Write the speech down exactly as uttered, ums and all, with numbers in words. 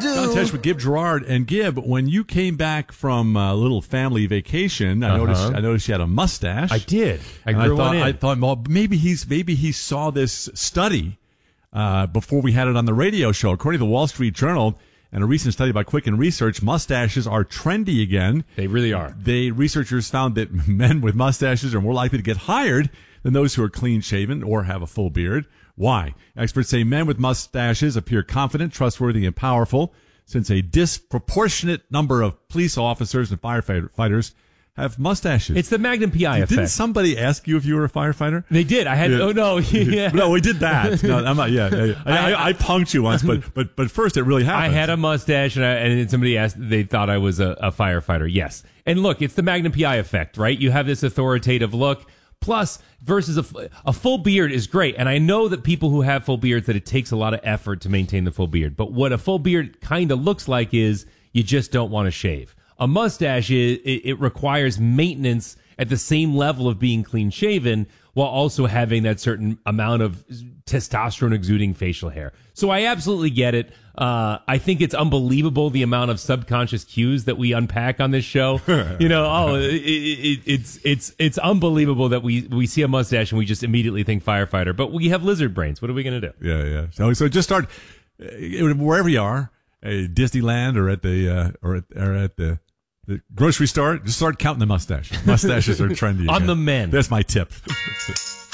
do. John Tesh with Gib Gerard. And Gib, when you came back from a little family vacation, I Uh-huh. noticed I noticed you had a mustache. I did. I And grew I thought, one in. I thought, well, maybe he's maybe he saw this study uh, before we had it on the radio show. According to the Wall Street Journal and a recent study by Quicken Research, mustaches are trendy again. They really are. They researchers found that men with mustaches are more likely to get hired than those who are clean shaven or have a full beard. Why? Experts say men with mustaches appear confident, trustworthy, and powerful, since a disproportionate number of police officers and firefighters have mustaches. It's the Magnum P I Didn't effect. somebody ask you if you were a firefighter? They did. I had. Yeah. Oh no. Yeah. No, we did that. No, I'm not. Yeah, yeah. I, I, I punked you once, but but but first it really happened. I had a mustache, and, I, and then somebody asked. They thought I was a, a firefighter. Yes. And look, it's the Magnum P I effect, right? You have this authoritative look. Plus, versus a, a full beard is great. And I know that people who have full beards, that it takes a lot of effort to maintain the full beard. But what a full beard kind of looks like is you just don't want to shave. A mustache, is, it, it requires maintenance at the same level of being clean shaven while also having that certain amount of testosterone exuding facial hair. So I absolutely get it. Uh, I think it's unbelievable the amount of subconscious cues that we unpack on this show. You know, oh, it, it, it's it's it's unbelievable that we we see a mustache and we just immediately think firefighter. But we have lizard brains. What are we going to do? Yeah, yeah. So so just start uh, wherever you are, uh, Disneyland or at the uh, or at, or at the. The grocery store, just start counting the mustaches. Mustaches are trendy. On again. the men. That's my tip.